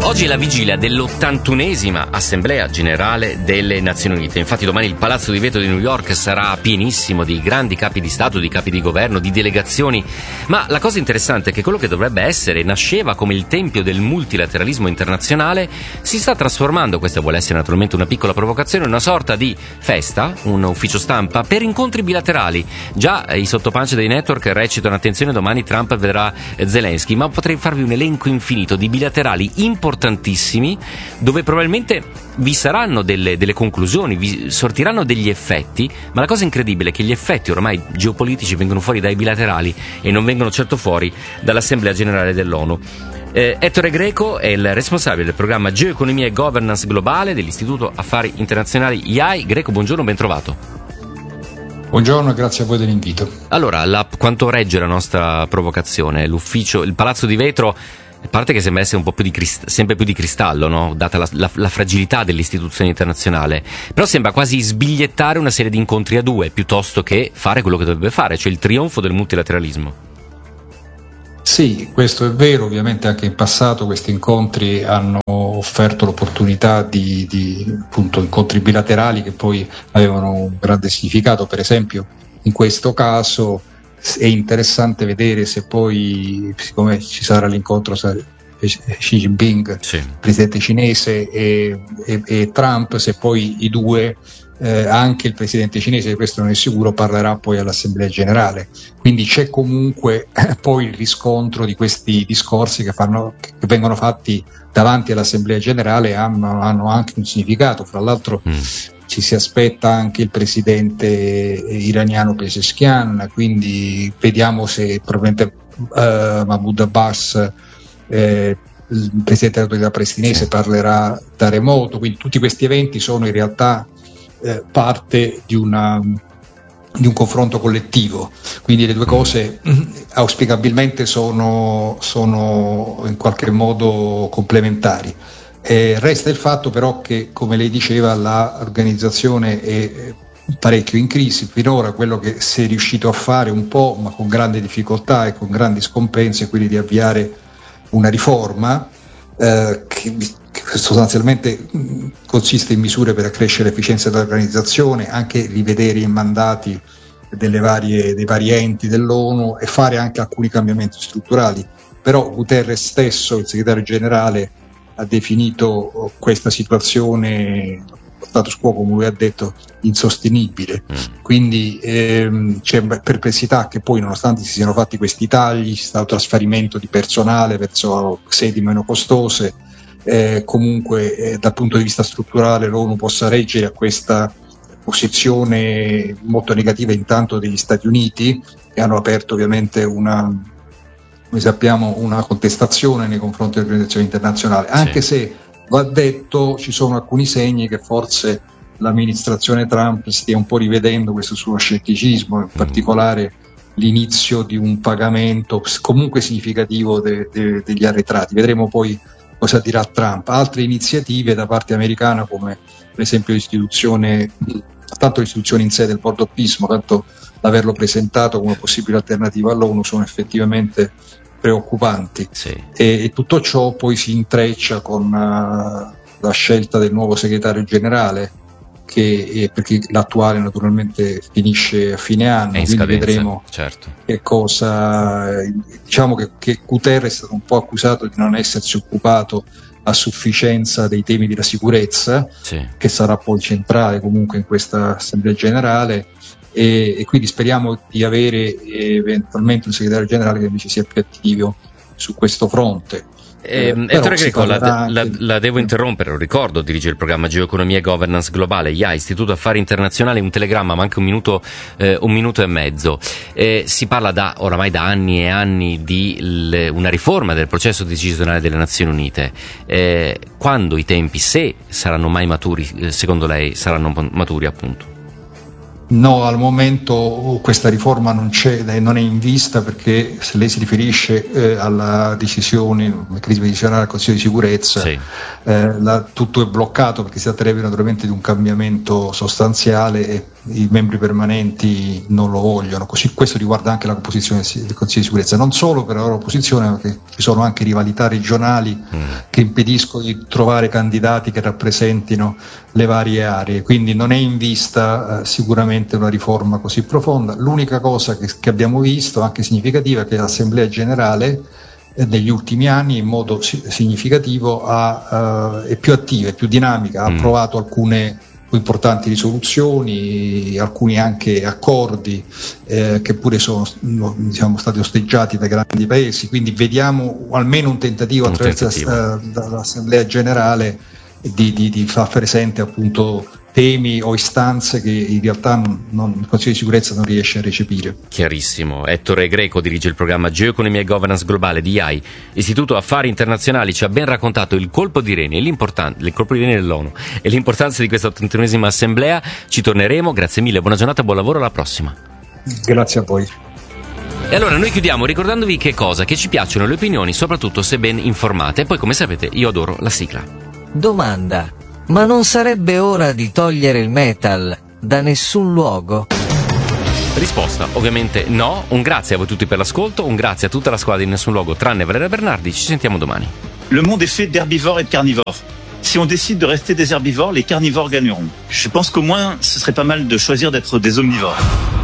Oggi è la vigilia dell'81esima Assemblea Generale delle Nazioni Unite. Infatti domani il Palazzo di Vetro di New York sarà pienissimo di grandi capi di Stato, di capi di governo, di delegazioni. Ma la cosa interessante è che quello che dovrebbe essere, nasceva come il tempio del multilateralismo internazionale, si sta trasformando, questa vuole essere naturalmente una piccola provocazione, in una sorta di festa, un ufficio stampa per incontri bilaterali. Già i sottopancia dei network recitano: attenzione, domani Trump vedrà Zelensky, ma potrei farvi un elenco infinito di bilaterali importantissimi, dove probabilmente vi saranno delle conclusioni, vi sortiranno degli effetti, ma la cosa incredibile è che gli effetti ormai geopolitici vengono fuori dai bilaterali e non vengono certo fuori dall'Assemblea Generale dell'ONU. Ettore Greco è il responsabile del programma Geoeconomia e Governance Globale dell'Istituto Affari Internazionali IAI. Greco, buongiorno, ben trovato. Buongiorno e grazie a voi dell'invito. Allora, quanto regge la nostra provocazione? L'ufficio, il Palazzo di Vetro, a parte che sembra essere un po' più sempre più di cristallo, no? Data la fragilità dell'istituzione internazionale, però sembra quasi sbigliettare una serie di incontri a due piuttosto che fare quello che dovrebbe fare, cioè il trionfo del multilateralismo. Sì, questo è vero. Ovviamente anche in passato questi incontri hanno offerto l'opportunità di appunto incontri bilaterali che poi avevano un grande significato. Per esempio in questo caso è interessante vedere se poi, siccome ci sarà l'incontro tra Xi Jinping, sì, presidente cinese, e Trump, se poi i due, anche il presidente cinese, questo non è sicuro, parlerà poi all'Assemblea Generale. Quindi c'è comunque poi il riscontro di questi discorsi che vengono fatti davanti all'Assemblea Generale, hanno anche un significato. Fra l'altro ci si aspetta anche il presidente iraniano Pezeshkian, quindi vediamo se probabilmente Mahmoud Abbas, il presidente dell'autorità palestinese, parlerà da remoto. Quindi tutti questi eventi sono in realtà parte di un confronto collettivo, quindi le due cose auspicabilmente sono in qualche modo complementari. Resta il fatto però che, come lei diceva, l'organizzazione è parecchio in crisi. Finora quello che si è riuscito a fare un po', ma con grande difficoltà e con grandi scompensi, è quello di avviare una riforma che sostanzialmente consiste in misure per accrescere l'efficienza dell'organizzazione, anche rivedere i mandati dei vari enti dell'ONU e fare anche alcuni cambiamenti strutturali. Però Guterres stesso, il segretario generale, ha definito questa situazione, lo status quo, come lui ha detto, insostenibile. Quindi c'è perplessità che poi, nonostante si siano fatti questi tagli, ci sta un trasferimento di personale verso sedi meno costose, comunque dal punto di vista strutturale l'ONU possa reggere a questa posizione molto negativa intanto degli Stati Uniti, che hanno aperto ovviamente noi sappiamo una contestazione nei confronti dell'organizzazione internazionale, anche se va detto ci sono alcuni segni che forse l'amministrazione Trump stia un po' rivedendo questo suo scetticismo, in particolare l'inizio di un pagamento comunque significativo degli arretrati. Vedremo poi cosa dirà Trump. Altre iniziative da parte americana, come per esempio tanto l'istituzione in sé del Board of Peace, ma tanto l'averlo presentato come possibile alternativa all'ONU, sono effettivamente preoccupanti. E tutto ciò poi si intreccia con la scelta del nuovo segretario generale, perché l'attuale naturalmente finisce a fine anno, quindi vedremo che cosa. Diciamo che Guterres è stato un po' accusato di non essersi occupato a sufficienza dei temi della sicurezza, che sarà poi centrale comunque in questa Assemblea Generale, e quindi speriamo di avere eventualmente un segretario generale che invece sia più attivo su questo fronte. Ettore Greco, la devo interrompere, lo ricordo, dirige il programma Geoeconomia e Governance Globale, IAI, Istituto Affari Internazionali. Un telegramma, ma anche un minuto e mezzo. Si parla oramai da anni e anni di una riforma del processo decisionale delle Nazioni Unite. Quando i tempi, se saranno mai maturi, secondo lei saranno maturi, appunto? No, al momento questa riforma non è in vista, perché se lei si riferisce alla decisione, il meccanismo decisionale al Consiglio di sicurezza, tutto è bloccato, perché si tratterebbe naturalmente di un cambiamento sostanziale e i membri permanenti non lo vogliono, così questo riguarda anche la composizione del Consiglio di sicurezza, non solo per la loro posizione, ma che ci sono anche rivalità regionali che impediscono di trovare candidati che rappresentino le varie aree, quindi non è in vista sicuramente una riforma così profonda. L'unica cosa che abbiamo visto, anche significativa, è che l'Assemblea Generale negli ultimi anni in modo significativo è più attiva, è più dinamica, ha approvato alcune importanti risoluzioni, alcuni anche accordi che pure sono stati osteggiati da grandi paesi, quindi vediamo almeno un tentativo attraverso l'Assemblea Generale di far presente appunto temi o istanze che in realtà il Consiglio di sicurezza non riesce a recepire. Chiarissimo. Ettore Greco dirige il programma Geoeconomia e Governance Globale di IAI, Istituto Affari Internazionali, ci ha ben raccontato il colpo di reni dell'ONU e l'importanza di questa 81esima assemblea. Ci torneremo, grazie mille, buona giornata, buon lavoro, alla prossima. Grazie a voi. E allora noi chiudiamo ricordandovi che ci piacciono le opinioni, soprattutto se ben informate, e poi come sapete io adoro la sigla. Domanda: ma non sarebbe ora di togliere il metal da nessun luogo? Risposta, ovviamente no. Un grazie a voi tutti per l'ascolto, un grazie a tutta la squadra di Nessun Luogo tranne Valeria Bernardi, ci sentiamo domani. Le monde est fait d'herbivores et de carnivores. Si on décide de rester des herbivores, les carnivores gagneront. Je pense qu'au moins ce serait pas mal de choisir d'être des omnivores.